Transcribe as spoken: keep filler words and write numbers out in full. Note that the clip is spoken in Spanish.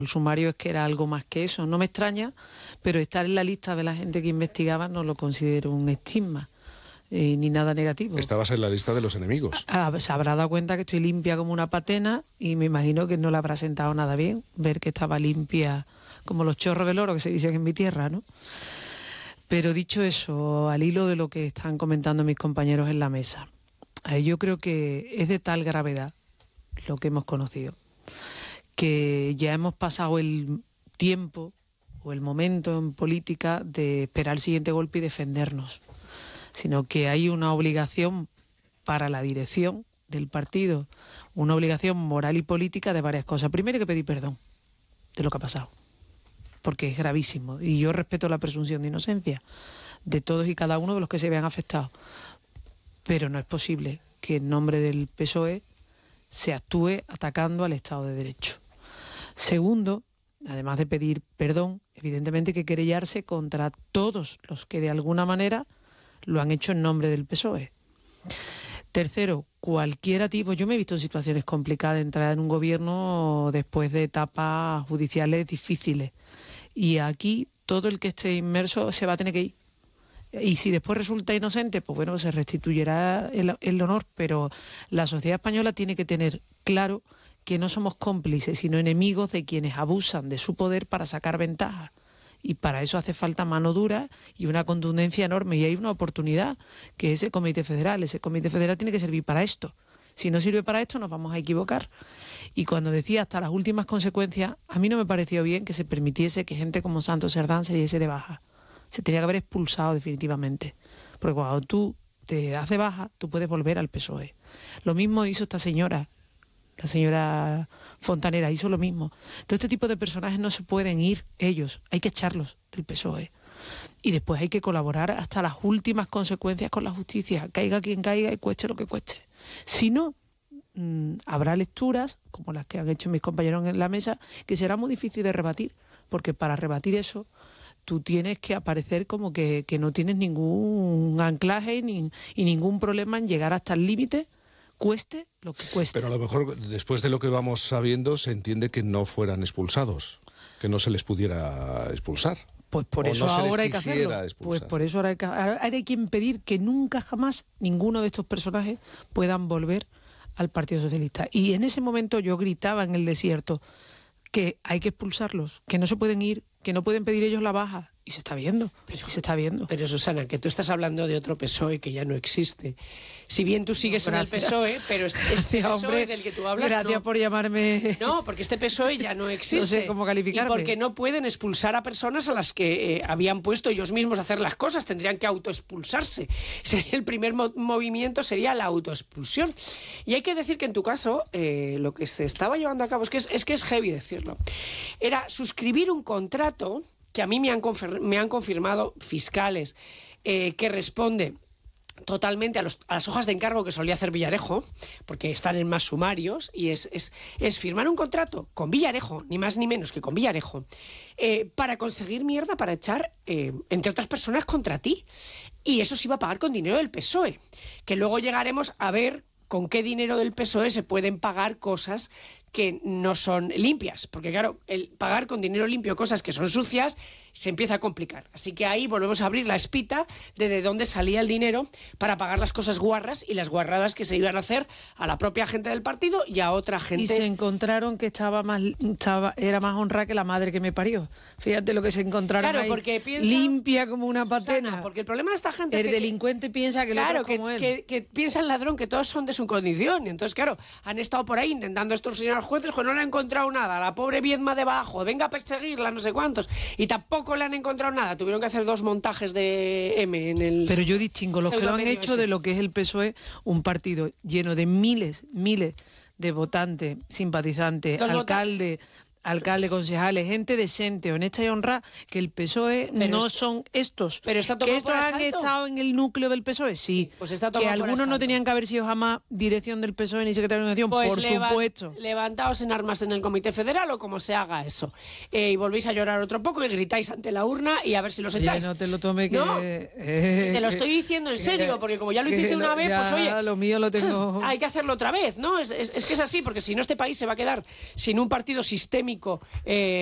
El sumario es que era algo más que eso. No me extraña, pero estar en la lista de la gente que investigaba no lo considero un estigma. Eh, ni nada negativo. Estabas en la lista de los enemigos. Ah, se habrá dado cuenta que estoy limpia como una patena y me imagino que no le habrá sentado nada bien ver que estaba limpia como los chorros del oro que se dicen en mi tierra, ¿no? Pero dicho eso, al hilo de lo que están comentando mis compañeros en la mesa, eh, yo creo que es de tal gravedad lo que hemos conocido, que ya hemos pasado el tiempo o el momento en política de esperar el siguiente golpe y defendernos, sino que hay una obligación para la dirección del partido, una obligación moral y política de varias cosas. Primero hay que pedir perdón de lo que ha pasado, porque es gravísimo, y yo respeto la presunción de inocencia de todos y cada uno de los que se vean afectados, pero no es posible que en nombre del P S O E se actúe atacando al Estado de Derecho. Segundo, además de pedir perdón, evidentemente hay que querellarse contra todos los que de alguna manera lo han hecho en nombre del P S O E. Tercero, cualquier tipo, yo me he visto en situaciones complicadas de entrar en un gobierno después de etapas judiciales difíciles, y aquí todo el que esté inmerso se va a tener que ir. Y si después resulta inocente, pues bueno, se restituirá el, el honor, pero la sociedad española tiene que tener claro que no somos cómplices, sino enemigos de quienes abusan de su poder para sacar ventaja. Y para eso hace falta mano dura y una contundencia enorme. Y hay una oportunidad, que es ese Comité Federal. Ese Comité Federal tiene que servir para esto. Si no sirve para esto, nos vamos a equivocar. Y cuando decía hasta las últimas consecuencias, a mí no me pareció bien que se permitiese que gente como Santos Cerdán se diese de baja. Se tenía que haber expulsado definitivamente. Porque cuando tú te das de baja, tú puedes volver al P S O E. Lo mismo hizo esta señora. La señora Fontanera hizo lo mismo. Todo este tipo de personajes no se pueden ir ellos, hay que echarlos del P S O E. Y después hay que colaborar hasta las últimas consecuencias con la justicia, caiga quien caiga y cueste lo que cueste. Si no, mmm, habrá lecturas, como las que han hecho mis compañeros en la mesa, que será muy difícil de rebatir, porque para rebatir eso tú tienes que aparecer como que, que no tienes ningún anclaje ni, y ningún problema en llegar hasta el límite, cueste lo que cueste. Pero a lo mejor después de lo que vamos sabiendo se entiende que no fueran expulsados, que no se les pudiera expulsar. Pues por o eso no ahora hay que hacerlo. Expulsar. Pues por eso ahora hay que, ahora hay que impedir que nunca jamás ninguno de estos personajes puedan volver al Partido Socialista. Y en ese momento yo gritaba en el desierto que hay que expulsarlos, que no se pueden ir, que no pueden pedir ellos la baja. Y se está viendo, pero, y se está viendo. Pero Susana, que tú estás hablando de otro P S O E que ya no existe. Si bien tú sigues no, en el P S O E, pero este, este P S O E hombre, del que tú hablas... Gracias no, por llamarme... No, porque este P S O E ya no existe. No sé cómo calificarme. Y porque no pueden expulsar a personas a las que eh, habían puesto ellos mismos a hacer las cosas. Tendrían que autoexpulsarse. Sería el primer mo- movimiento sería la autoexpulsión. Y hay que decir que en tu caso, eh, lo que se estaba llevando a cabo, es que es, es que es heavy decirlo, era suscribir un contrato que a mí me han, confir- me han confirmado fiscales, eh, que responde totalmente a, los, a las hojas de encargo que solía hacer Villarejo, porque están en más sumarios, y es, es, es firmar un contrato con Villarejo, ni más ni menos que con Villarejo, eh, para conseguir mierda, para echar, eh, entre otras personas, contra ti. Y eso se iba a pagar con dinero del P S O E, que luego llegaremos a ver con qué dinero del P S O E se pueden pagar cosas que no son limpias, porque claro, el pagar con dinero limpio cosas que son sucias se empieza a complicar. Así que ahí volvemos a abrir la espita de de dónde salía el dinero para pagar las cosas guarras y las guarradas que se iban a hacer a la propia gente del partido y a otra gente. Y se encontraron que estaba más estaba, era más honrada que la madre que me parió. Fíjate lo que se encontraron, claro, ahí, porque piensa, limpia como una patena. Sana, porque el problema de esta gente el es que delincuente piensa que claro, el otro es como que, él. Que, que piensa el ladrón que todos son de su condición. Y entonces, claro, han estado por ahí intentando extorsionar a los jueces, pues no le han encontrado nada. La pobre Viedma debajo, venga a perseguirla, no sé cuántos. Y tampoco le han encontrado nada. Tuvieron que hacer dos montajes de M en el... Pero yo distingo los que lo han hecho ese. de lo que es el P S O E, un partido lleno de miles, miles de votantes, simpatizantes, Los alcaldes... alcalde, concejales, gente decente, honesta y honrada, que el P S O E pero no esto, son estos. Pero está que estos han asalto. estado en el núcleo del P S O E, sí. sí pues está que algunos no tenían que haber sido jamás dirección del P S O E ni secretario de Nación, pues por leva- supuesto. Levantaos en armas en el Comité Federal o como se haga eso. Eh, y volvéis a llorar otro poco y gritáis ante la urna y a ver si los echáis. Ya, no te lo tome que... ¿No? Eh, te lo estoy diciendo en serio, porque como ya lo hiciste una lo, vez, ya, pues oye... lo mío lo tengo... Hay que hacerlo otra vez, ¿no? Es, es, es que es así, porque si no este país se va a quedar sin un partido sistémico económico. Eh,